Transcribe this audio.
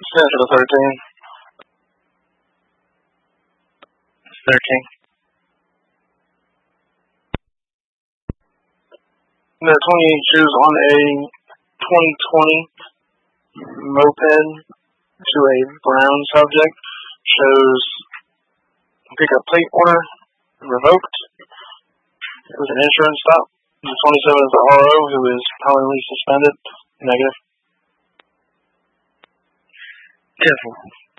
Yeah, for the 13. 13. The 28 shows on a 2020 moped to a brown subject. Shows pickup plate order revoked. It was an insurance stop. The 27 is the RO, who is permanently suspended. Negative. Careful.